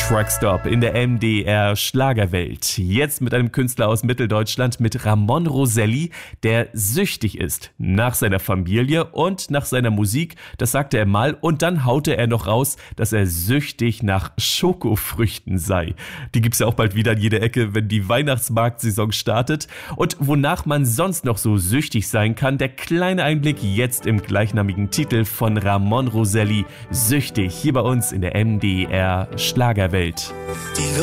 Truckstop in der MDR Schlagerwelt. Jetzt mit einem Künstler aus Mitteldeutschland, mit Ramon Roselli, der süchtig ist nach seiner Familie und nach seiner Musik. Das sagte er mal und dann haute er noch raus, dass er süchtig nach Schokofrüchten sei. Die gibt's ja auch bald wieder in jeder Ecke, wenn die Weihnachtsmarktsaison startet. Und wonach man sonst noch so süchtig sein kann, der kleine Einblick jetzt im gleichnamigen Titel von Ramon Roselli, Süchtig, hier bei uns in der MDR Schlagerwelt. Die